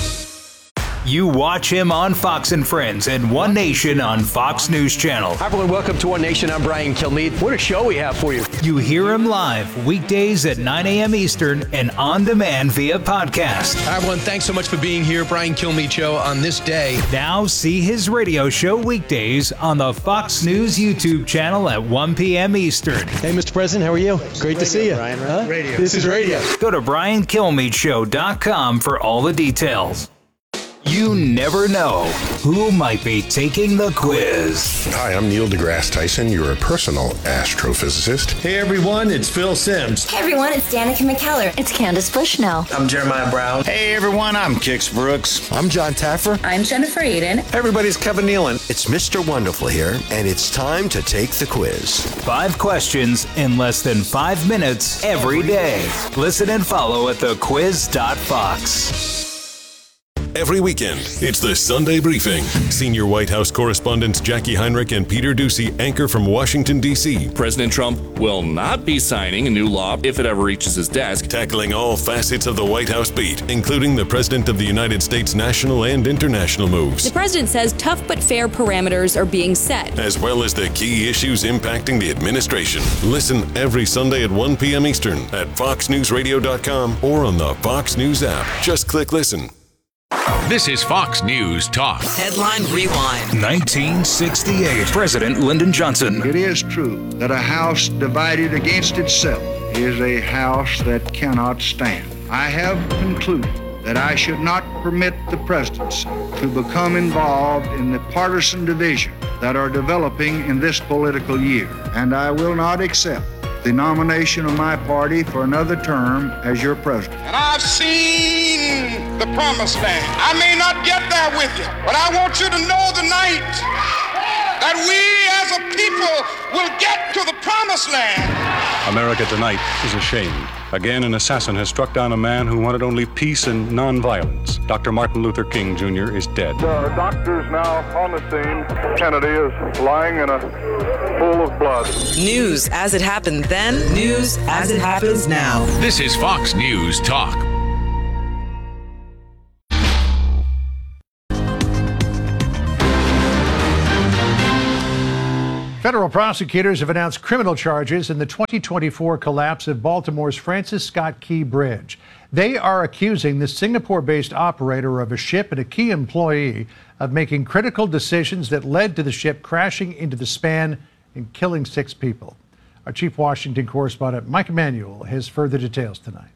You watch him on Fox and Friends and One Nation on Fox News Channel. Hi, everyone. Welcome to One Nation. I'm Brian Kilmeade. What a show we have for you. You hear him live weekdays at nine a.m. Eastern and on demand via podcast. Hi, everyone. Thanks so much for being here. Brian Kilmeade Show on this day. Now see his radio show weekdays on the Fox News YouTube channel at one p.m. Eastern. Hey, Mister President. How are you? Great radio, to see you. Brian, right? Huh? Radio. This is radio. Go to brian kilmeade show dot com for all the details. You never know who might be taking the quiz. Hi, I'm Neil deGrasse Tyson, your personal astrophysicist. Hey, everyone, it's Phil Sims. Hey, everyone, it's Danica McKellar. It's Candace Bushnell. I'm Jeremiah Brown. Hey, everyone, I'm Kix Brooks. I'm John Taffer. I'm Jennifer Aiden. Everybody's Kevin Nealon. It's Mister Wonderful here, and it's time to take the quiz. Five questions in less than five minutes every day. Listen and follow at the quiz dot fox. Every weekend, it's the Sunday Briefing. Senior White House correspondents Jackie Heinrich and Peter Doocy anchor from Washington, D C President Trump will not be signing a new law if it ever reaches his desk. Tackling all facets of the White House beat, including the President of the United States national and international moves. The president says tough but fair parameters are being set, as well as the key issues impacting the administration. Listen every Sunday at one p.m. Eastern at fox news radio dot com or on the Fox News app. Just click listen. This is Fox News Talk. Headline Rewind. nineteen sixty-eight. President Lyndon Johnson. It is true that a house divided against itself is a house that cannot stand. I have concluded that I should not permit the presidency to become involved in the partisan divisions that are developing in this political year, and I will not accept the nomination of my party for another term as your president. And I've seen the promised land. I may not get there with you, but I want you to know tonight that we as a people will get to the promised land. America tonight is ashamed. Again, an assassin has struck down a man who wanted only peace and nonviolence. Doctor Martin Luther King Junior is dead. The doctor's now on the scene. Kennedy is lying in a pool of blood. News as it happened then, news as it happens now. This is Fox News Talk. Federal prosecutors have announced criminal charges in the twenty twenty-four collapse of Baltimore's Francis Scott Key Bridge. They are accusing the Singapore-based operator of a ship and a key employee of making critical decisions that led to the ship crashing into the span and killing six people. Our chief Washington correspondent, Mike Emanuel, has further details tonight.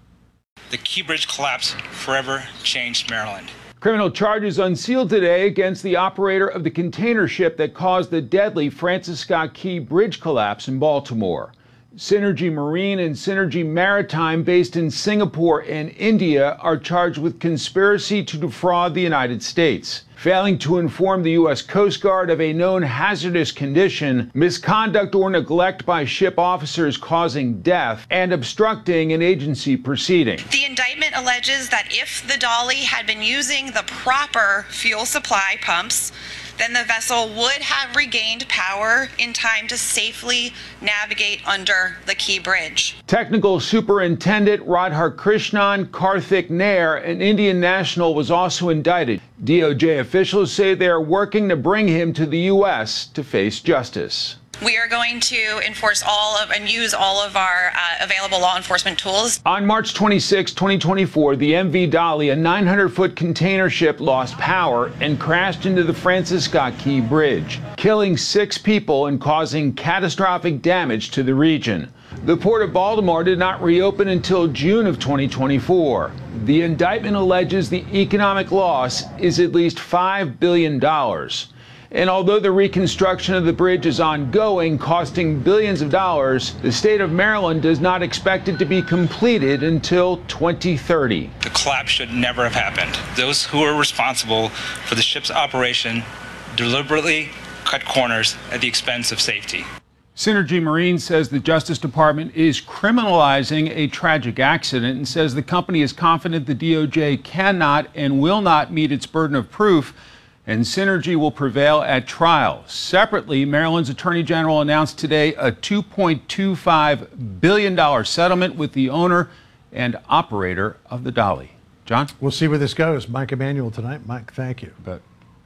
The Key Bridge collapse forever changed Maryland. Criminal charges unsealed today against the operator of the container ship that caused the deadly Francis Scott Key Bridge collapse in Baltimore. Synergy Marine and Synergy Maritime, based in Singapore and India, are charged with conspiracy to defraud the United States, failing to inform the U S Coast Guard of a known hazardous condition, misconduct or neglect by ship officers causing death, and obstructing an agency proceeding. The indictment alleges that if the Dolly had been using the proper fuel supply pumps, then the vessel would have regained power in time to safely navigate under the Key Bridge. Technical Superintendent Radhar Krishnan Karthik Nair, an Indian national, was also indicted. D O J officials say they are working to bring him to the U S to face justice. We are going to enforce all of and use all of our uh, available law enforcement tools. On March twenty-sixth, twenty twenty-four, the M V Dolly, a nine hundred foot container ship, lost power and crashed into the Francis Scott Key Bridge, killing six people and causing catastrophic damage to the region. The Port of Baltimore did not reopen until June of twenty twenty-four. The indictment alleges the economic loss is at least five billion dollars. And although the reconstruction of the bridge is ongoing, costing billions of dollars, the state of Maryland does not expect it to be completed until twenty thirty. The collapse should never have happened. Those who are responsible for the ship's operation deliberately cut corners at the expense of safety. Synergy Marine says the Justice Department is criminalizing a tragic accident and says the company is confident the D O J cannot and will not meet its burden of proof, and Synergy will prevail at trial. Separately, Maryland's Attorney General announced today a two point two five billion dollars settlement with the owner and operator of the Dolly. John? We'll see where this goes. Mike Emanuel tonight. Mike, thank you. Bet.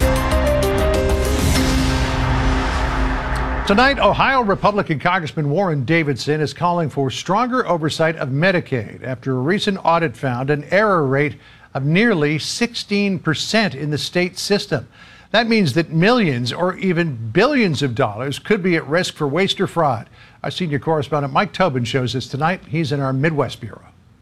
Tonight, Ohio Republican Congressman Warren Davidson is calling for stronger oversight of Medicaid after a recent audit found an error rate of nearly sixteen percent in the state system. That means that millions or even billions of dollars could be at risk for waste or fraud. Our senior correspondent Mike Tobin shows us tonight. He's in our Midwest Bureau.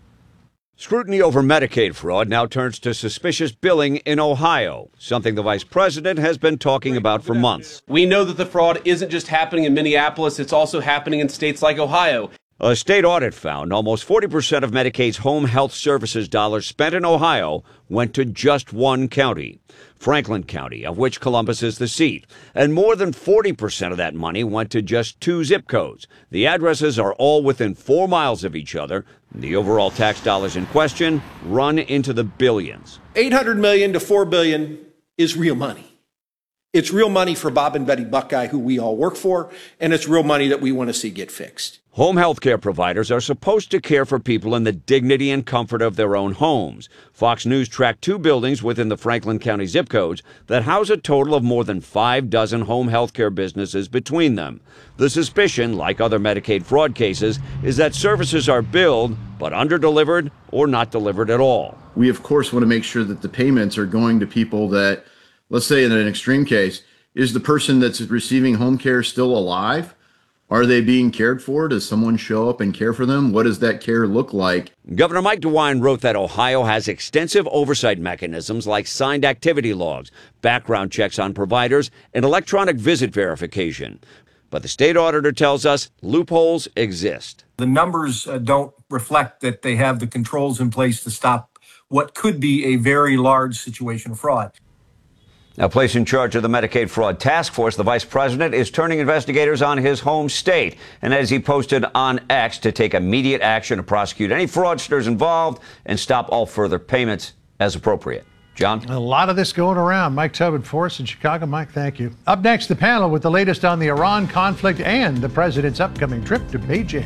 Scrutiny over Medicaid fraud now turns to suspicious billing in Ohio, something the vice president has been talking about for months. We know that the fraud isn't just happening in Minneapolis, it's also happening in states like Ohio. A state audit found almost forty percent of Medicaid's home health services dollars spent in Ohio went to just one county, Franklin County, of which Columbus is the seat. And more than forty percent of that money went to just two zip codes. The addresses are all within four miles of each other. The overall tax dollars in question run into the billions. eight hundred million dollars to four billion dollars is real money. It's real money for Bob and Betty Buckeye, who we all work for, and it's real money that we want to see get fixed. Home health care providers are supposed to care for people in the dignity and comfort of their own homes. Fox News tracked two buildings within the Franklin County zip codes that house a total of more than five dozen home health care businesses between them. The suspicion, like other Medicaid fraud cases, is that services are billed but underdelivered or not delivered at all. We, of course, want to make sure that the payments are going to people that, let's say in an extreme case, is the person that's receiving home care still alive? Are they being cared for? Does someone show up and care for them? What does that care look like? Governor Mike DeWine wrote that Ohio has extensive oversight mechanisms like signed activity logs, background checks on providers, and electronic visit verification. But the state auditor tells us loopholes exist. The numbers uh, don't reflect that they have the controls in place to stop what could be a very large situation of fraud. Now, placed in charge of the Medicaid fraud task force, the vice president is turning investigators on his home state. And as he posted on X, to take immediate action to prosecute any fraudsters involved and stop all further payments as appropriate. John? A lot of this going around. Mike Tobin for us in Chicago. Mike, thank you. Up next, the panel with the latest on the Iran conflict and the president's upcoming trip to Beijing.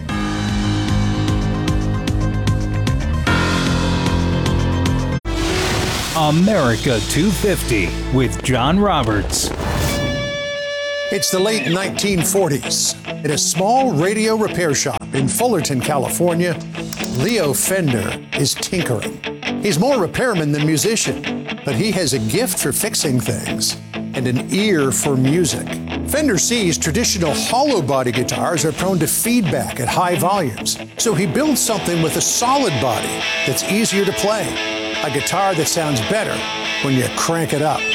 America two fifty with John Roberts. It's the late nineteen forties. At a small radio repair shop in Fullerton, California, Leo Fender is tinkering. He's more repairman than musician, but he has a gift for fixing things and an ear for music. Fender sees traditional hollow body guitars are prone to feedback at high volumes, so he builds something with a solid body that's easier to play. A guitar that sounds better when you crank it up.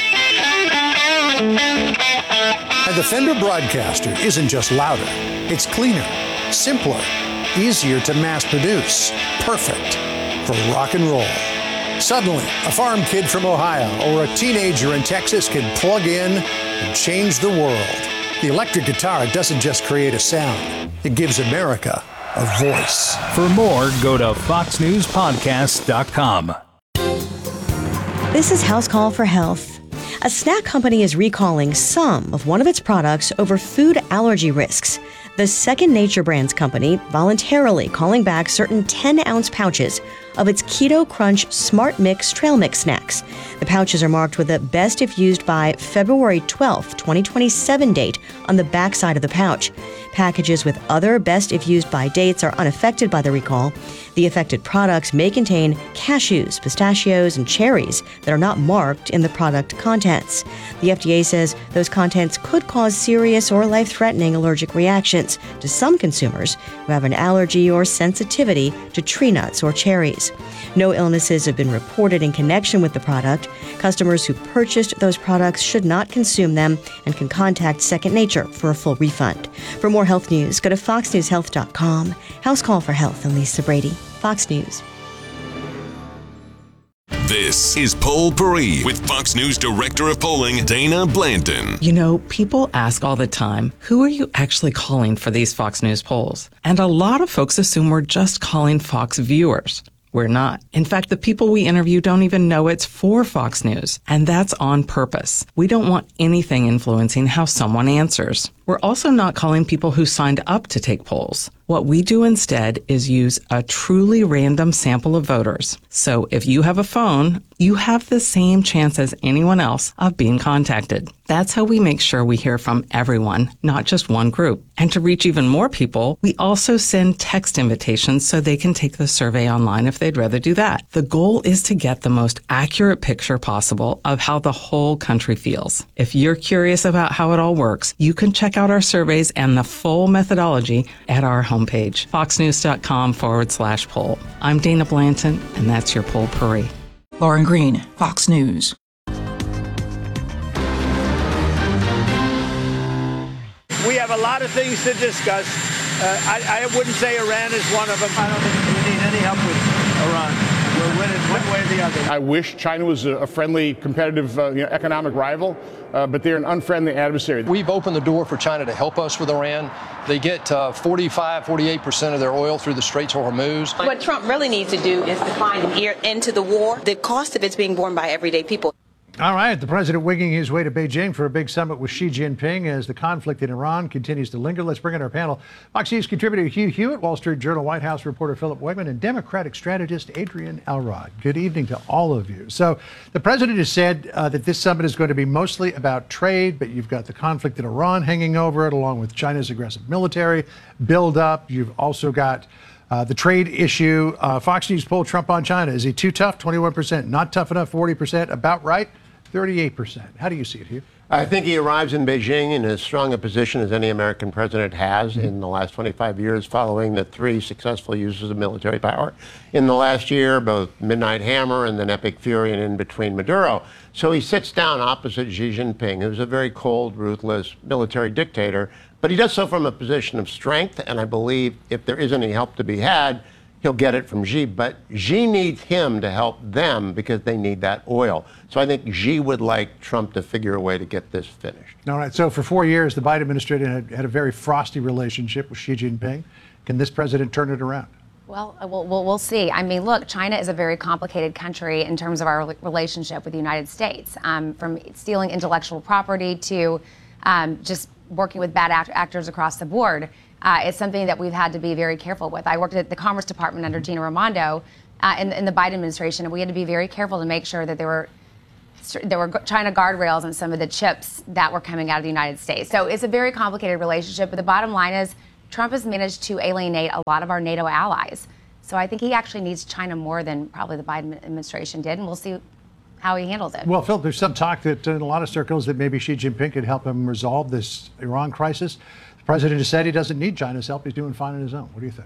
And the Fender Broadcaster isn't just louder, it's cleaner, simpler, easier to mass produce, perfect for rock and roll. Suddenly, a farm kid from Ohio or a teenager in Texas can plug in and change the world. The electric guitar doesn't just create a sound, it gives America a voice. For more, go to fox news podcast dot com. This is House Call for Health. A snack company is recalling some of one of its products over food allergy risks. The Second Nature Brands company voluntarily calling back certain ten-ounce pouches of its Keto Crunch Smart Mix Trail Mix snacks. The pouches are marked with a best if used by February twelfth, twenty twenty-seven date on the backside of the pouch. Packages with other best if used by dates are unaffected by the recall. The affected products may contain cashews, pistachios, and cherries that are not marked in the product contents. The F D A says those contents could cause serious or life-threatening allergic reactions to some consumers who have an allergy or sensitivity to tree nuts or cherries. No illnesses have been reported in connection with the product. Customers who purchased those products should not consume them and can contact Second Nature for a full refund. For more health news, go to fox news health dot com. House Call for Health and Lisa Brady. Fox News. This is Poll Paris with Fox News Director of Polling, Dana Blanton. You know, people ask all the time, who are you actually calling for these Fox News polls? And a lot of folks assume we're just calling Fox viewers. We're not. In fact, the people we interview don't even know it's for Fox News. And that's on purpose. We don't want anything influencing how someone answers. We're also not calling people who signed up to take polls. What we do instead is use a truly random sample of voters. So if you have a phone, you have the same chance as anyone else of being contacted. That's how we make sure we hear from everyone, not just one group. And to reach even more people, we also send text invitations so they can take the survey online if they'd rather do that. The goal is to get the most accurate picture possible of how the whole country feels. If you're curious about how it all works, you can check out our surveys and the full methodology at our homepage, fox news dot com forward slash poll. I'm Dana Blanton, and that's your Poll Paris. Lauren Green, Fox News. We have a lot of things to discuss. Uh, I, I wouldn't say Iran is one of them. I don't think we need any help with Iran. We're winning one way or the other. I wish China was a friendly, competitive, uh, you know, economic rival, uh, but they're an unfriendly adversary. We've opened the door for China to help us with Iran. They get uh, forty-five, forty-eight percent of their oil through the Straits of Hormuz. What Trump really needs to do is to find an ear into the war. The cost of it's being borne by everyday people. All right, the president winging his way to Beijing for a big summit with Xi Jinping as the conflict in Iran continues to linger. Let's bring in our panel. Fox News contributor Hugh Hewitt, Wall Street Journal White House reporter Philip Wegman, and Democratic strategist Adrian Elrod. Good evening to all of you. So the president has said uh, that this summit is going to be mostly about trade, but you've got the conflict in Iran hanging over it, along with China's aggressive military buildup. You've also got Uh, the trade issue. Uh, Fox News poll Trump on China. Is he too tough? twenty-one percent. Not tough enough? forty percent. About right? thirty-eight percent. How do you see it, Hugh? I think he arrives in Beijing in as strong a position as any American president has in the last twenty-five years, following the three successful uses of military power in the last year, both Midnight Hammer and then Epic Fury and in between Maduro. So he sits down opposite Xi Jinping, who's a very cold, ruthless military dictator, but he does so from a position of strength, and I believe if there is any help to be had, he'll get it from Xi, but Xi needs him to help them because they need that oil. So I think Xi would like Trump to figure a way to get this finished. All right, so for four years, the Biden administration had, had a very frosty relationship with Xi Jinping. Can this president turn it around? Well, we'll, we'll, we'll see. I mean, look, China is a very complicated country in terms of our relationship with the United States, um, from stealing intellectual property to um, just working with bad act- actors across the board. Uh, it's something that we've had to be very careful with. I worked at the Commerce Department under Gina Raimondo uh, in, in the Biden administration, and we had to be very careful to make sure that there were there were China guardrails on some of the chips that were coming out of the United States. So it's a very complicated relationship, but the bottom line is Trump has managed to alienate a lot of our NATO allies. So I think he actually needs China more than probably the Biden administration did, and we'll see how he handles it. Well, Phil, there's some talk that in a lot of circles that maybe Xi Jinping could help him resolve this Iran crisis. The president has said he doesn't need China's help. He's doing fine on his own. What do you think?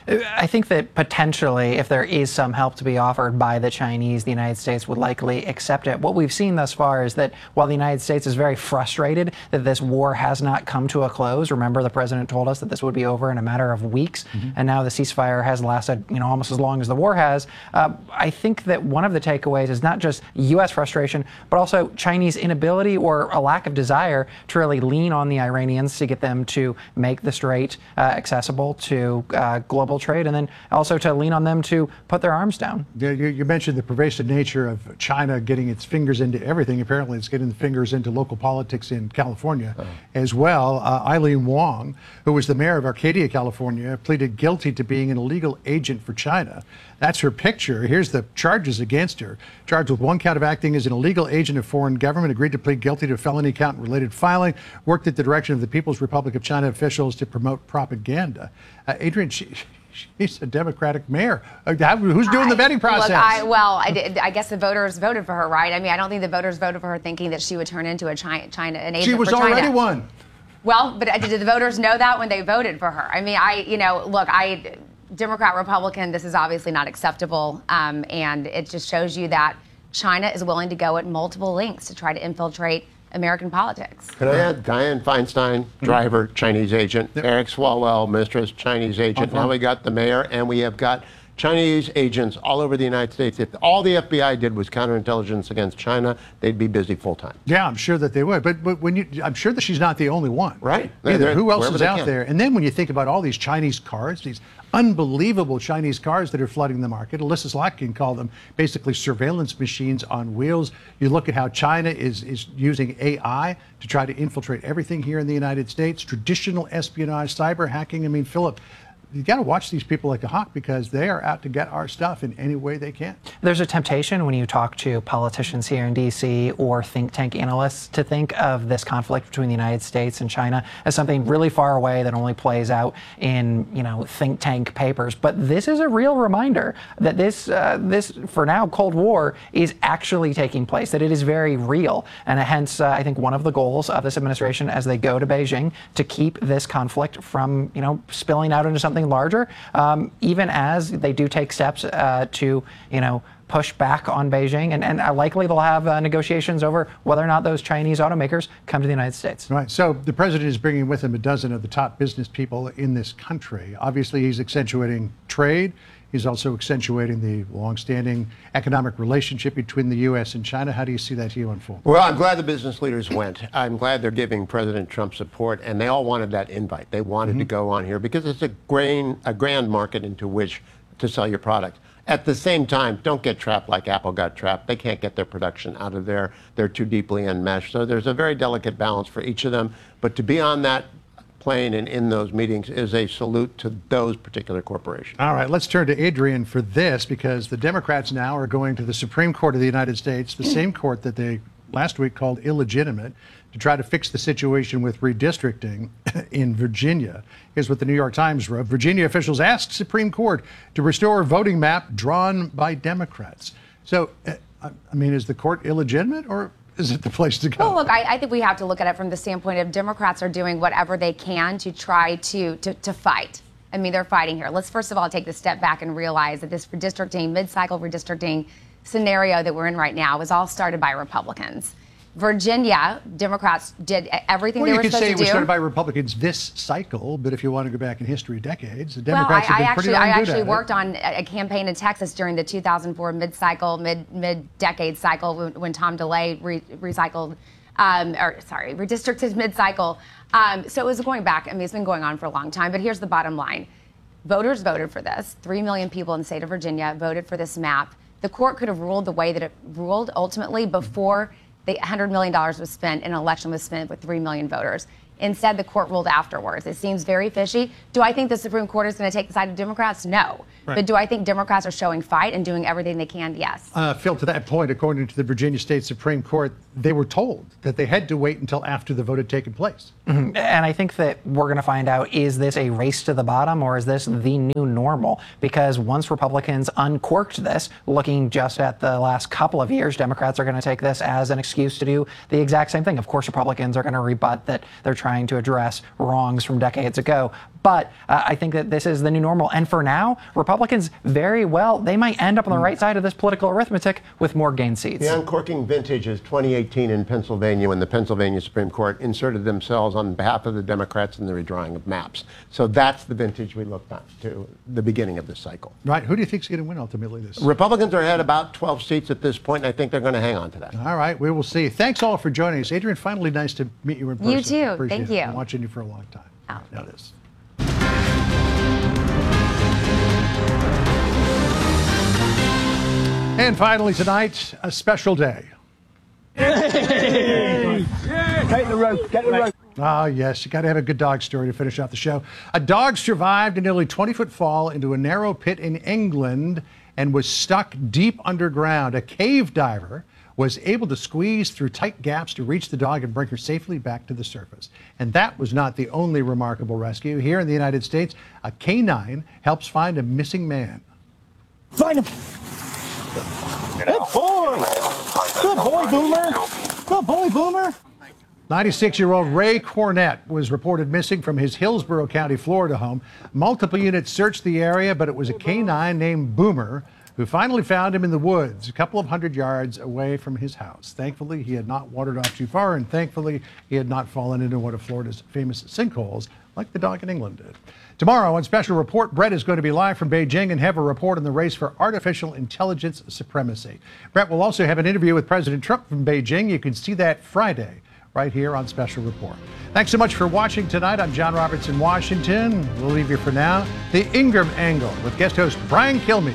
I think that potentially, if there is some help to be offered by the Chinese, the United States would likely accept it. What we've seen thus far is that while the United States is very frustrated that this war has not come to a close, remember the president told us that this would be over in a matter of weeks, mm-hmm. and now the ceasefire has lasted, you know, almost as long as the war has. Uh, I think that one of the takeaways is not just U S frustration, but also Chinese inability or a lack of desire to really lean on the Iranians to get them to make the Strait uh, accessible to uh, global trade, and then also to lean on them to put their arms down. You, you mentioned the pervasive nature of China getting its fingers into everything. Apparently, it's getting the fingers into local politics in California oh. as well. Uh, Eileen Wong, who was the mayor of Arcadia, California, pleaded guilty to being an illegal agent for China. That's her picture. Here's the charges against her. Charged with one count of acting as an illegal agent of foreign government, agreed to plead guilty to a felony count in related filing, worked at the direction of the People's Republic of China officials to promote propaganda. Uh, Adrian, she, she's a Democratic mayor. Uh, how, who's doing the vetting process? Look, I, well, I, did, I guess the voters voted for her, right? I mean, I don't think the voters voted for her thinking that she would turn into a China, China an agent She was for China. already one. Well, but did the voters know that when they voted for her? I mean, I, you know, look, I, Democrat, Republican, this is obviously not acceptable, um, and it just shows you that China is willing to go at multiple lengths to try to infiltrate American politics. Can I add Dianne Feinstein, driver, mm-hmm. Chinese agent, yep. Eric Swalwell, mistress, Chinese agent. Uh-huh. Now we got the mayor, and we have got Chinese agents all over the United States. If all the F B I did was counterintelligence against China, they'd be busy full time. Yeah, I'm sure that they would. But but when you, I'm sure that she's not the only one. Right. Either. Who else is out can. there? And then when you think about all these Chinese cars, these unbelievable Chinese cars that are flooding the market, Alyssa Slotkin called them basically surveillance machines on wheels. You look at how China is is using A I to try to infiltrate everything here in the United States, traditional espionage, cyber hacking. I mean, Philip, you got to watch these people like a hawk because they are out to get our stuff in any way they can. There's a temptation when you talk to politicians here in D C or think tank analysts to think of this conflict between the United States and China as something really far away that only plays out in, you know, think tank papers. But this is a real reminder that this, uh, this for now, Cold War is actually taking place, that it is very real. And hence, uh, I think one of the goals of this administration as they go to Beijing to keep this conflict from, you know, spilling out into something larger, um, even as they do take steps uh, to, you know, push back on Beijing, and, and likely they'll have uh, negotiations over whether or not those Chinese automakers come to the United States. Right. So the president is bringing with him a dozen of the top business people in this country. Obviously, he's accentuating trade. He's also accentuating the longstanding economic relationship between the U S and China. How do you see that here unfold? Well, I'm glad the business leaders went. I'm glad they're giving President Trump support, and they all wanted that invite. They wanted mm-hmm. to go on here because it's a, grain, a grand market into which to sell your product. At the same time, don't get trapped like Apple got trapped. They can't get their production out of there. They're too deeply enmeshed. So there's a very delicate balance for each of them. But to be on that plane and in those meetings is a salute to those particular corporations. All right, let's turn to Adrian for this, because the Democrats now are going to the Supreme Court of the United States, the same court that they last week called illegitimate, to try to fix the situation with redistricting in Virginia. Here's what the New York Times wrote. Virginia officials asked Supreme Court to restore a voting map drawn by Democrats. So, uh, I mean, is the court illegitimate, or is it the place to go? Well, look, I, I think we have to look at it from the standpoint of Democrats are doing whatever they can to try to, to, to fight. I mean, they're fighting here. Let's first of all take a step back and realize that this redistricting, mid-cycle redistricting scenario that we're in right now was all started by Republicans. Virginia, Democrats did everything well, they you were could supposed say to it do. was started by Republicans this cycle, but if you want to go back in history, decades, the Well, Democrats I, have been I pretty actually, I darn good actually at worked it. on a a campaign in Texas during the two thousand four mid-cycle, mid mid-decade cycle when, when Tom DeLay re- recycled, um, or sorry, redistricted mid-cycle. Um, so it was going back. I mean, it's been going on for a long time. But here's the bottom line: voters voted for this. Three million people in the state of Virginia voted for this map. The court could have ruled the way that it ruled ultimately before the one hundred million dollars was spent and an election was spent with three million voters. Instead, the court ruled afterwards. It seems very fishy. Do I think the Supreme Court is going to take the side of Democrats? No. Right. But do I think Democrats are showing fight and doing everything they can? Yes. Uh, Phil, to that point, according to the Virginia State Supreme Court, they were told that they had to wait until after the vote had taken place. Mm-hmm. And I think that we're going to find out, is this a race to the bottom or is this the new normal? Because once Republicans uncorked this, looking just at the last couple of years, Democrats are going to take this as an excuse to do the exact same thing. Of course, Republicans are going to rebut that they're trying to address wrongs from decades ago. But uh, I think that this is the new normal. And for now, Republicans very well, they might end up on the right side of this political arithmetic with more gain seats. The uncorking vintage is twenty eighteen in Pennsylvania when the Pennsylvania Supreme Court inserted themselves on behalf of the Democrats in the redrawing of maps. So that's the vintage we look back to, the beginning of this cycle. Right. Who do you think is going to win ultimately this? Republicans are ahead about twelve seats at this point, and I think they're going to hang on to that. All right. We will see. Thanks all for joining us. Adrian, finally nice to meet you in person. You too. Appreciate Thank it. you. I've been watching you for a long time. Oh. Now this. And finally tonight, a special day. Hey! Take the rope. Get the rope. Ah, yes, you got to have a good dog story to finish out the show. A dog survived a nearly twenty-foot fall into a narrow pit in England and was stuck deep underground. A cave diver was able to squeeze through tight gaps to reach the dog and bring her safely back to the surface. And that was not the only remarkable rescue. Here in the United States, a canine helps find a missing man. Find him. Good boy. Good boy, Boomer. Good boy, Boomer. ninety-six-year-old Ray Cornett was reported missing from his Hillsborough County, Florida home. Multiple units searched the area, but it was a canine named Boomer who finally found him in the woods, a couple of hundred yards away from his house. Thankfully, he had not wandered off too far, and thankfully, he had not fallen into one of Florida's famous sinkholes like the dog in England did. Tomorrow on Special Report, Brett is going to be live from Beijing and have a report on the race for artificial intelligence supremacy. Brett will also have an interview with President Trump from Beijing. You can see that Friday right here on Special Report. Thanks so much for watching tonight. I'm John Roberts in Washington. We'll leave you for now. The Ingram Angle with guest host Brian Kilmeade.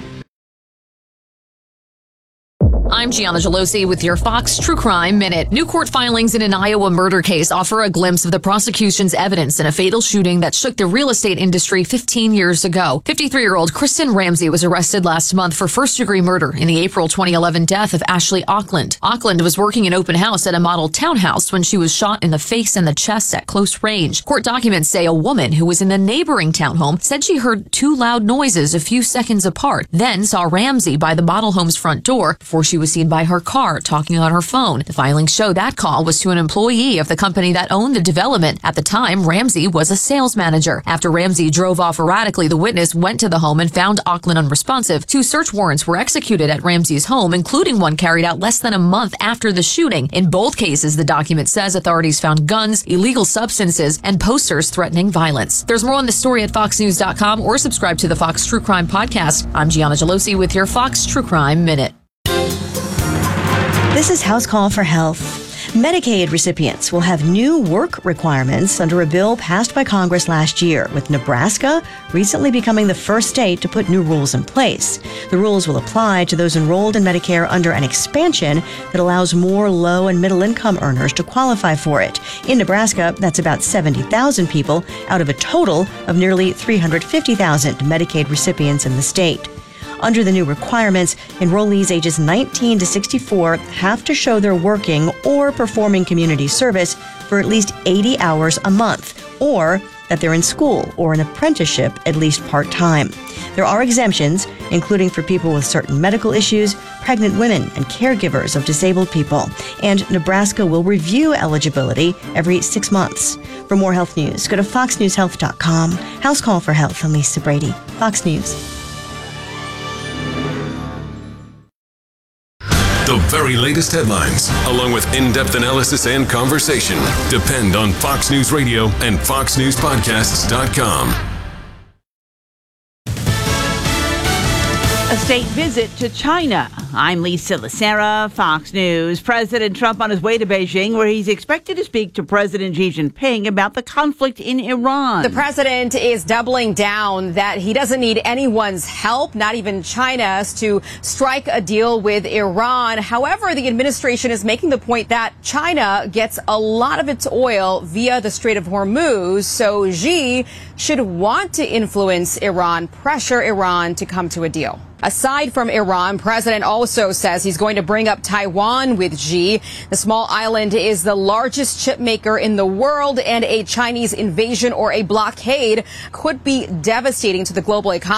I'm Gianna Gelosi with your Fox True Crime Minute. New court filings in an Iowa murder case offer a glimpse of the prosecution's evidence in a fatal shooting that shook the real estate industry fifteen years ago. fifty-three-year-old Kristen Ramsey was arrested last month for first-degree murder in the April twenty eleven death of Ashley Auckland. Auckland was working an open house at a model townhouse when she was shot in the face and the chest at close range. Court documents say a woman who was in the neighboring townhome said she heard two loud noises a few seconds apart, then saw Ramsey by the model home's front door before she was seen by her car talking on her phone. The filings show that call was to an employee of the company that owned the development. At the time, Ramsey was a sales manager. After Ramsey drove off erratically, the witness went to the home and found Auckland unresponsive. Two search warrants were executed at Ramsey's home, including one carried out less than a month after the shooting. In both cases, the document says authorities found guns, illegal substances, and posters threatening violence. There's more on the story at fox news dot com or subscribe to the Fox True Crime podcast. I'm Gianna Gelosi with your Fox True Crime Minute. This is House Call for Health. Medicaid recipients will have new work requirements under a bill passed by Congress last year, with Nebraska recently becoming the first state to put new rules in place. The rules will apply to those enrolled in Medicare under an expansion that allows more low and middle income earners to qualify for it. In Nebraska, that's about seventy thousand people out of a total of nearly three hundred fifty thousand Medicaid recipients in the state. Under the new requirements, enrollees ages nineteen to sixty-four have to show they're working or performing community service for at least eighty hours a month, or that they're in school or an apprenticeship at least part-time. There are exemptions, including for people with certain medical issues, pregnant women, and caregivers of disabled people. And Nebraska will review eligibility every six months. For more health news, go to fox news health dot com. House Call for Health, I'm Lisa Brady. Fox News. The The very latest headlines, along with in-depth analysis and conversation, depend on Fox News Radio and fox news podcasts dot com. A state visit to China. I'm Lisa Lacera, Fox News. President Trump on his way to Beijing, where he's expected to speak to President Xi Jinping about the conflict in Iran. The president is doubling down that he doesn't need anyone's help, not even China's, to strike a deal with Iran. However, the administration is making the point that China gets a lot of its oil via the Strait of Hormuz, so Xi should want to influence Iran, pressure Iran to come to a deal. Aside from Iran, President also says he's going to bring up Taiwan with Xi. The small island is the largest chip maker in the world, and a Chinese invasion or a blockade could be devastating to the global economy.